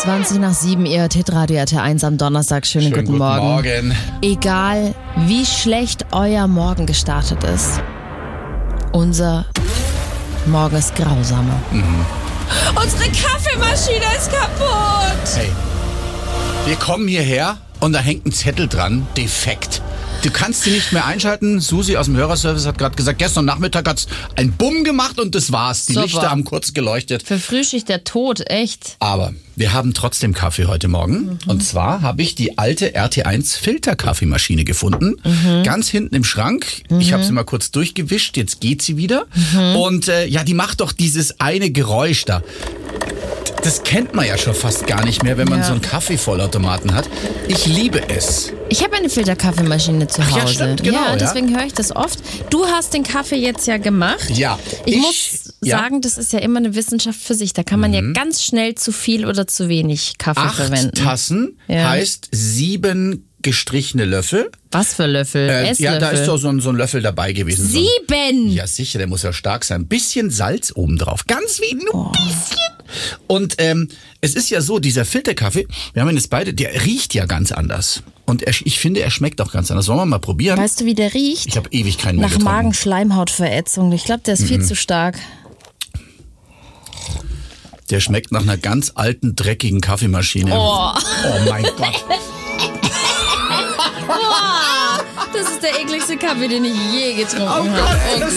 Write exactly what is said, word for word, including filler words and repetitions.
zwanzig nach sieben, ihr Hitradio R T eins am Donnerstag. Schönen, Schönen guten, guten Morgen. Morgen. Egal, wie schlecht euer Morgen gestartet ist, unser Morgen ist grausamer. Mhm. Unsere Kaffeemaschine ist kaputt. Hey, wir kommen hierher und da hängt ein Zettel dran, defekt. Du kannst sie nicht mehr einschalten. Susi aus dem Hörerservice hat gerade gesagt, gestern Nachmittag hat's ein Bumm gemacht und das war's. Die Super. Lichter haben kurz geleuchtet. Für Frühschicht der Tod, echt. Aber wir haben trotzdem Kaffee heute Morgen. Mhm. Und zwar habe ich die alte R T eins Filterkaffeemaschine gefunden. Mhm. Ganz hinten im Schrank. Mhm. Ich habe sie mal kurz durchgewischt. Jetzt geht sie wieder. Mhm. Und äh, ja, die macht doch dieses eine Geräusch da. Das kennt man ja schon fast gar nicht mehr, wenn man ja. so einen Kaffeevollautomaten hat. Ich liebe es. Ich habe eine Filterkaffeemaschine zu Hause. Ach ja, stimmt, genau, ja, ja. deswegen höre ich das oft. Du hast den Kaffee jetzt ja gemacht. Ja. Ich, ich muss ja. sagen, das ist ja immer eine Wissenschaft für sich. Da kann man mhm. ja ganz schnell zu viel oder zu wenig Kaffee Acht verwenden. Tassen ja. heißt sieben gestrichene Löffel. Was für Löffel? Äh, Esslöffel? ja, da ist doch so ein, so ein Löffel dabei gewesen. Sieben! So ein, ja, sicher, der muss ja stark sein. Ein bisschen Salz obendrauf. Ganz wenig, nur ein oh. bisschen. Und ähm, es ist ja so, dieser Filterkaffee, wir haben ihn jetzt beide, der riecht ja ganz anders. Und er, ich finde, er schmeckt auch ganz anders. Sollen wir mal probieren? Weißt du, wie der riecht? Ich habe ewig keinen mehr Nach getrunken. Magenschleimhautverätzung. Ich glaube, der ist mhm. viel zu stark. Der schmeckt nach einer ganz alten, dreckigen Kaffeemaschine. Oh, oh mein Gott. Das ist der ekligste Kaffee, den ich je getrunken oh habe. Gott,